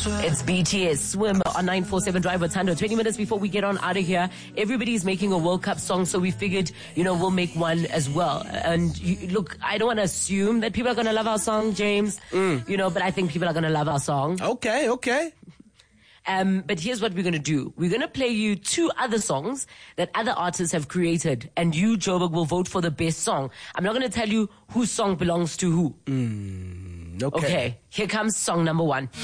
It's BTS Swim on 947 Drive with Tando. 20 minutes before we get on out of here, everybody's making a World Cup song, so we figured, we'll make one as well. And look, I don't want to assume that people are going to love our song, James, but I think people are going to love our song. Okay. But here's what we're going to do. We're going to play you 2 other songs that other artists have created, and you, Joburg, will vote for the best song. I'm not going to tell you whose song belongs to who. Okay. Okay, here comes song number 1.